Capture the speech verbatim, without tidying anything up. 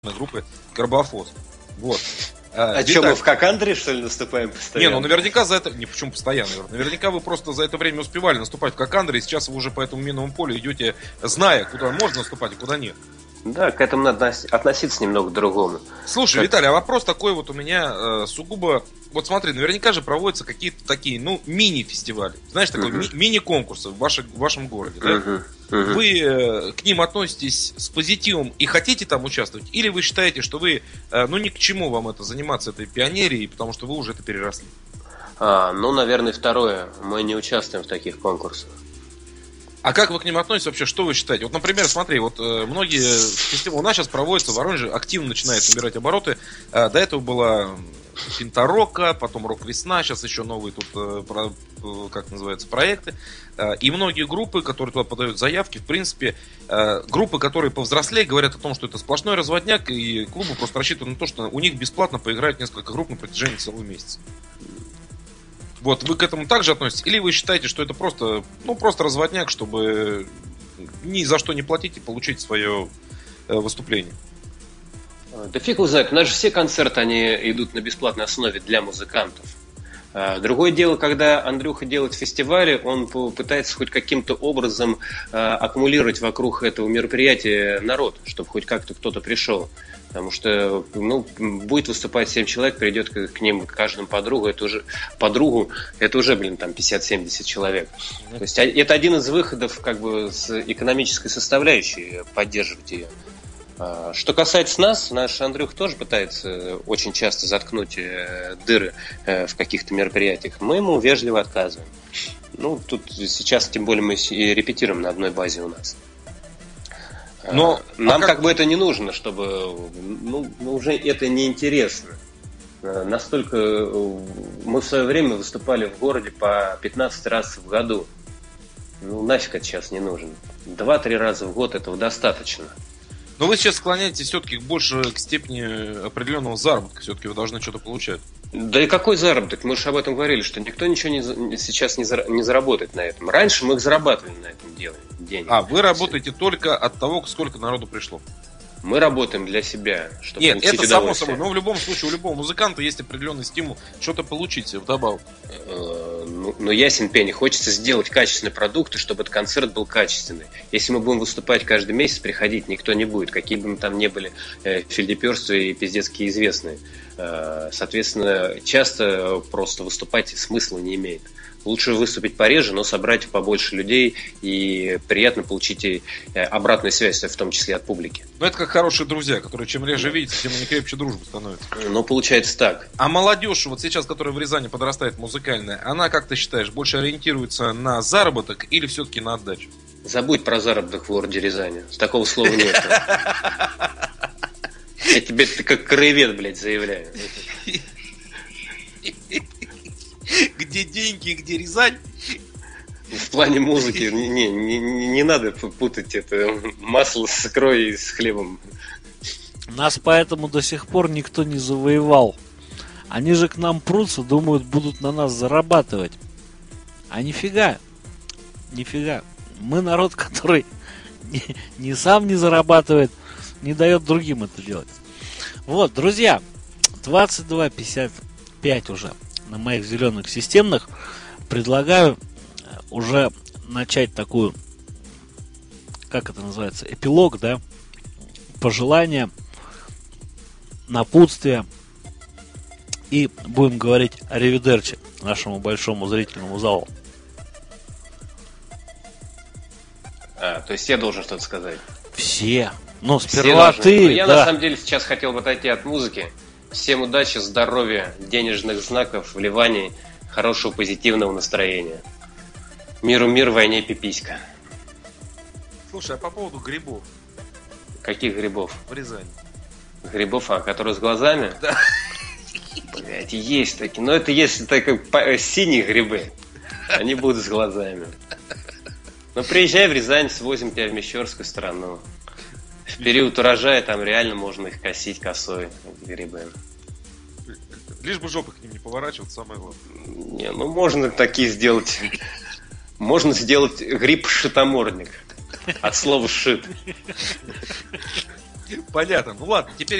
группы Карбофос. Вот. А, а что, мы в Кокандре, что ли, наступаем постоянно? Не, ну наверняка за это... Не, почему постоянно? Наверняка вы просто за это время успевали наступать в Кокандре, и сейчас вы уже по этому минному полю идете, зная, куда можно наступать, а куда нет. Да, к этому надо относиться немного по-другому. Слушай, как... Виталий, а вопрос такой вот у меня э, сугубо... Вот смотри, наверняка же проводятся какие-то такие, ну, мини-фестивали. Знаешь, такой uh-huh. ми- мини-конкурсы в, вашей, в вашем городе, да? Uh-huh. Uh-huh. Вы э, к ним относитесь с позитивом и хотите там участвовать? Или вы считаете, что вы, э, ну, ни к чему вам это заниматься, этой пионерией, потому что вы уже это переросли? А, ну, наверное, второе. Мы не участвуем в таких конкурсах. А как вы к ним относитесь вообще? Что вы считаете? Вот, например, смотри, вот э, многие фестивали у нас сейчас проводятся в Воронеже, активно начинает набирать обороты. Э, до этого была Пинта-Рока, потом Рок-Весна, сейчас еще новые тут, э, про, э, как называется, проекты. Э, и многие группы, которые туда подают заявки, в принципе, э, группы, которые повзрослее, говорят о том, что это сплошной разводняк, и клубы просто рассчитывают на то, что у них бесплатно поиграют несколько групп на протяжении целого месяца. Вот, вы к этому также относитесь? Или вы считаете, что это просто, ну, просто разводняк, чтобы ни за что не платить и получить свое э, выступление? Да фиг его знает. У нас же все концерты, они идут на бесплатной основе для музыкантов. Другое дело, когда Андрюха делает фестивали, он пытается хоть каким-то образом аккумулировать вокруг этого мероприятия народ, чтобы хоть как-то кто-то пришел. Потому что, ну, будет выступать семь человек, придет к, к ним к каждому подругу, это уже подругу, это уже, блин, там пятьдесят-семьдесят человек. То есть это один из выходов, как бы, с экономической составляющей, поддерживать ее. Что касается нас, наш Андрюх тоже пытается очень часто заткнуть дыры в каких-то мероприятиях. Мы ему вежливо отказываем. Ну, тут сейчас, тем более, мы и репетируем на одной базе у нас. Но, Нам а как... как бы это не нужно, чтобы... Ну, уже это неинтересно. Настолько... Мы в свое время выступали в городе по пятнадцать раз в году. Ну, нафиг это сейчас не нужно. Два-три раза в год этого достаточно. Но вы сейчас склоняетесь все-таки больше к степени определенного заработка. Все-таки вы должны что-то получать. Да и какой заработок? Мы же об этом говорили, что никто ничего не, сейчас не, зара, не заработает на этом. Раньше мы их зарабатывали на этом деле. Денег. А, вы работаете только от того, сколько народу пришло? Мы работаем для себя, чтобы Нет, это само собой. Но в любом случае у любого музыканта есть определенный стимул что-то получить вдобавок. Ну, ну, ясен пень, хочется сделать качественный продукт, и чтобы этот концерт был качественный. Если мы будем выступать каждый месяц, приходить никто не будет, какие бы мы там ни были э, фельдеперства и пиздецкие известные. Э, соответственно, часто просто выступать смысла не имеет. Лучше выступить пореже, но собрать побольше людей и приятно получить и обратную связь, в том числе от публики. Ну, это как хорошие друзья, которые чем реже видятся, тем они крепче дружбы становятся. Ну, получается так. А молодежь, вот сейчас, которая в Рязани подрастает музыкальная, она, как ты считаешь, больше ориентируется на заработок или все-таки на отдачу? Забудь про заработок в городе Рязани. Такого слова нет. Я тебе как краевед, блядь, заявляю. Где деньги, где Рязань? В плане музыки не, не, не, не надо путать это масло с икрой и с хлебом. Нас поэтому до сих пор никто не завоевал. Они же к нам прутся, думают, будут на нас зарабатывать. А нифига. Нифига. Мы народ, который не, не сам не зарабатывает, не дает другим это делать. Вот, друзья, двадцать два пятьдесят пять уже. На моих зеленых системных предлагаю уже начать такую, как это называется, эпилог, да, пожелания, напутствия, и будем говорить аривидерчи нашему большому зрительному залу. А, то есть я должен что-то сказать? Все. Ну, сперва Все ты. Я да. на самом деле сейчас хотел бы отойти от музыки. Всем удачи, здоровья, денежных знаков, вливаний, хорошего позитивного настроения. Миру мир, войне пиписька. Слушай, а по поводу грибов? Каких грибов? В Рязани. Грибов, а которые с глазами? Да. Блять, есть такие. Но это если так, синие грибы. Они будут с глазами. Ну, приезжай в Рязань, свозим тебя в Мещерскую сторону. В период урожая там реально можно их косить косой, грибы. Лишь бы жопы к ним не поворачивать, самое главное. Не, ну можно такие сделать. Можно сделать гриб-шитоморник. От слова шит. Понятно. Ну ладно, теперь